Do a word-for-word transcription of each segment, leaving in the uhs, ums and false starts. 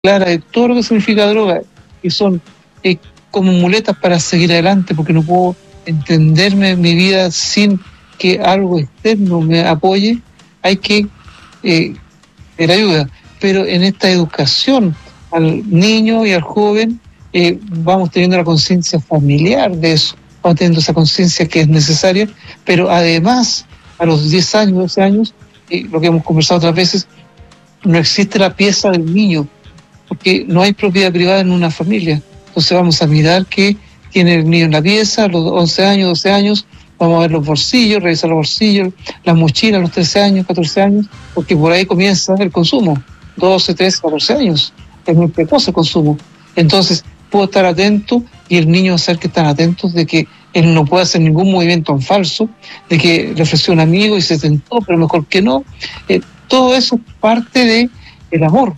clara de todo lo que significa droga, y son eh, como muletas para seguir adelante, porque no puedo entenderme mi vida sin que algo externo me apoye. Hay que eh, pedir ayuda, pero en esta educación al niño y al joven eh, vamos teniendo la conciencia familiar de eso, vamos teniendo esa conciencia que es necesaria, pero además a los diez años, doce años, eh, lo que hemos conversado otras veces, no existe la pieza del niño, porque no hay propiedad privada en una familia. Entonces vamos a mirar qué tiene el niño en la pieza, a los once años, doce años, vamos a ver los bolsillos, revisar los bolsillos, las mochilas a los trece años, catorce años, porque por ahí comienza el consumo, doce, trece, catorce años, es muy precoz el consumo. Entonces puedo estar atento y el niño va a saber que están atentos de que él no puede hacer ningún movimiento en falso, de que le ofreció un amigo y se tentó, pero mejor que no. Eh, todo eso es parte de el amor,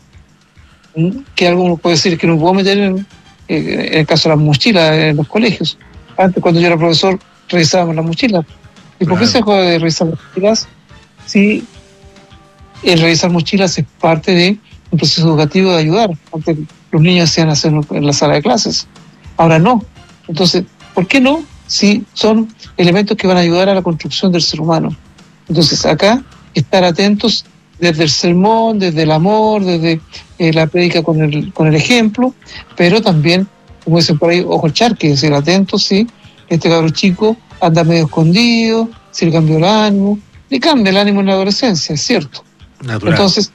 que alguno puede decir que no puedo meter en, en el caso de las mochilas en los colegios. Antes, cuando yo era profesor, revisábamos las mochilas. ¿Y por qué se dejó de revisar las mochilas? Si el revisar mochilas es parte de un proceso educativo de ayudar. Antes los niños hacían hacerlo en la sala de clases, ahora no. Entonces, ¿por qué no? Si son elementos que van a ayudar a la construcción del ser humano. Entonces, acá, estar atentos desde el sermón, desde el amor, desde eh, la prédica con el, con el ejemplo, pero también, como dicen por ahí, ojo al charque, es decir, atentos, sí, este cabrón chico anda medio escondido, si le cambió el ánimo, le cambia el ánimo en la adolescencia, es cierto. Natural. Entonces,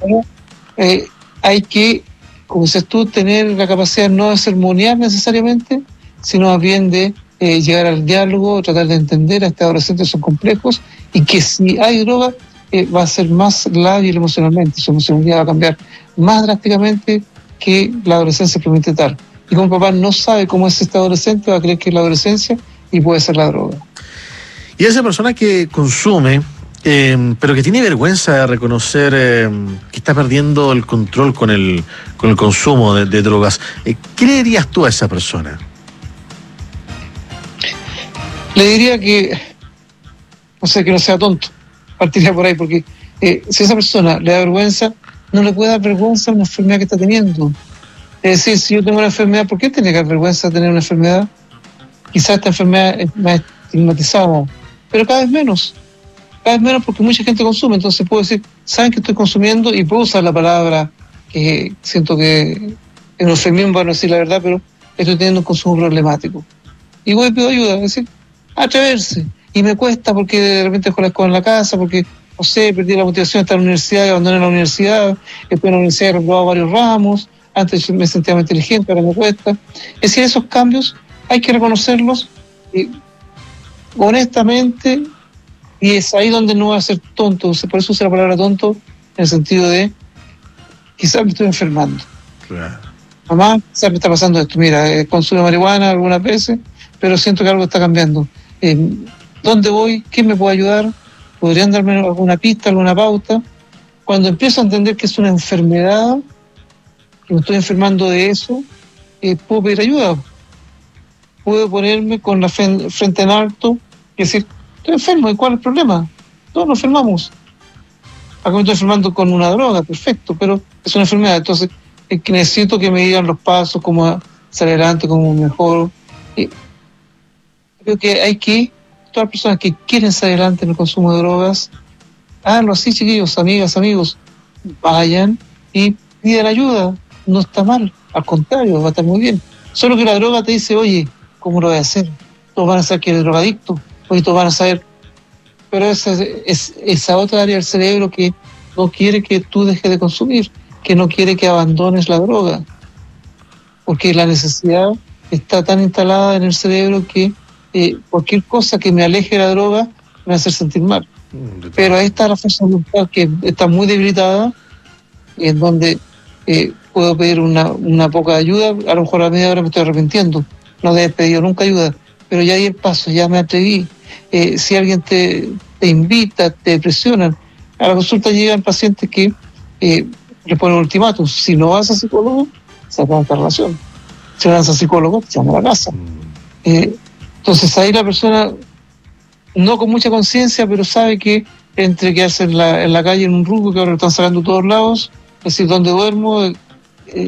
eh, hay que, como dices tú, tener la capacidad no de sermonear necesariamente, sino más bien de eh, llegar al diálogo, tratar de entender a estos adolescentes, son complejos, y que si hay droga, eh, va a ser más lábil emocionalmente, su emocionalidad va a cambiar más drásticamente que la adolescencia simplemente tal. Y como papá no sabe cómo es este adolescente, va a creer que es la adolescencia y puede ser la droga. Y esa persona que consume, eh, pero que tiene vergüenza de reconocer eh, que está perdiendo el control con el, con el consumo de, de drogas, eh, ¿qué le dirías tú a esa persona? Le diría que, no sé, que no sea tonto, partiría por ahí, porque eh, si a esa persona le da vergüenza, no le puede dar vergüenza a una enfermedad que está teniendo. Es decir, si yo tengo una enfermedad, ¿por qué tiene que dar vergüenza de tener una enfermedad? Quizás esta enfermedad es más estigmatizada, pero cada vez menos. Cada vez menos porque mucha gente consume, entonces puedo decir, ¿saben que estoy consumiendo? Y puedo usar la palabra que siento que en los eufemismo van a decir la verdad, pero estoy teniendo un consumo problemático. Y voy y pido ayuda, es decir, atreverse. Y me cuesta porque de repente dejo la escuela en la casa, porque, no sé, perdí la motivación de estar en la universidad y abandoné la universidad, después en la universidad he reprobado varios ramos, antes me sentía más inteligente, ahora me cuesta. Es decir, esos cambios hay que reconocerlos eh, honestamente, y es ahí donde no va a ser tonto. Por eso uso la palabra tonto en el sentido de quizás me estoy enfermando. Claro. Mamá, quizás me está pasando esto. Mira, eh, consumo marihuana algunas veces, pero siento que algo está cambiando. Eh, ¿Dónde voy? ¿Quién me puede ayudar? ¿Podrían darme alguna pista, alguna pauta? Cuando empiezo a entender que es una enfermedad, que me estoy enfermando de eso, eh, puedo pedir ayuda. Puedo ponerme con la frente en alto y decir, estoy enfermo, ¿y cuál es el problema? Todos nos enfermamos. Acá me estoy enfermando con una droga, perfecto, pero es una enfermedad. Entonces, es que necesito que me digan los pasos, cómo salir adelante, cómo mejor. Eh, creo que hay que, todas las personas que quieren salir adelante en el consumo de drogas, háganlo así, chiquillos, amigas, amigos, vayan y pidan ayuda. No está mal, al contrario, va a estar muy bien. Solo que la droga te dice, oye, ¿cómo lo voy a hacer? Todos van a saber que eres drogadicto, oye, todos van a saber. Pero esa es esa otra área del cerebro que no quiere que tú dejes de consumir, que no quiere que abandones la droga, porque la necesidad está tan instalada en el cerebro que eh, cualquier cosa que me aleje de la droga me va a hacer sentir mal. Pero ahí está la fuerza voluntad que está muy debilitada, y en donde eh, puedo pedir una, una poca ayuda. A lo mejor a media hora me estoy arrepintiendo, no he pedido nunca ayuda, pero ya di el paso, ya me atreví. Eh, si alguien te, te invita, te presionan, a la consulta llegan pacientes que eh, le ponen un ultimátum: si no vas a psicólogo, se acaba esta relación. Si no vas a psicólogo, se llama a la casa. Eh, entonces ahí la persona, no con mucha conciencia, pero sabe que entre quedarse en la, en la calle en un rumbo que ahora lo están sacando a todos lados, es decir, dónde duermo,